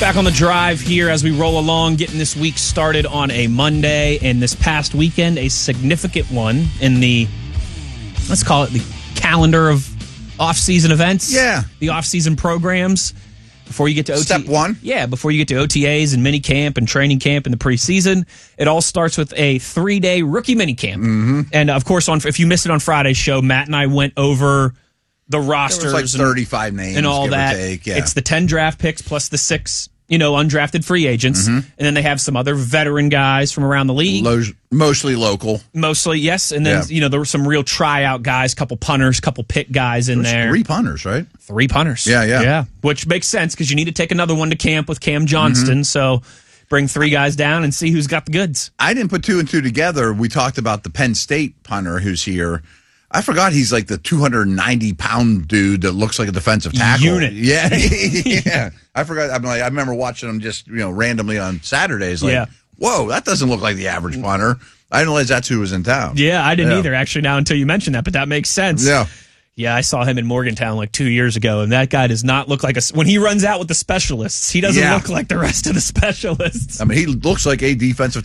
Back on the drive here as we roll along, getting this week started on a Monday, and this past weekend, a significant one in the, let's call it the calendar of off-season events. Yeah. The off-season programs. Before you get to Step one. Yeah, before you get to OTAs and mini camp and training camp in the preseason, it all starts with a 3-day rookie mini camp. Mm-hmm. And of course, if you missed it on Friday's show, Matt and I went over the rosters. There was like 35 names and all give or that. take, yeah. It's the 10 draft picks plus the 6, undrafted free agents. Mm-hmm. And then they have some other veteran guys from around the league. Mostly local. Mostly, yes. And then, there were some real tryout guys, couple punters, couple pick guys in there. 3 punters, right? 3 punters. Yeah. Which makes sense because you need to take another one to camp with Cam Johnston. Mm-hmm. So bring 3 guys down and see who's got the goods. I didn't put 2 and 2 together. We talked about the Penn State punter who's here. I forgot he's like the 290-pound dude that looks like a defensive tackle. Unit. Yeah. Yeah. I forgot. I remember watching him just, randomly on Saturdays. Like, whoa, that doesn't look like the average punter. I didn't realize that's who was in town. Yeah, I didn't either, actually, now until you mentioned that, but that makes sense. Yeah. Yeah, I saw him in Morgantown like 2 years ago, and that guy does not look like when he runs out with the specialists, he doesn't look like the rest of the specialists. I mean, he looks like a defensive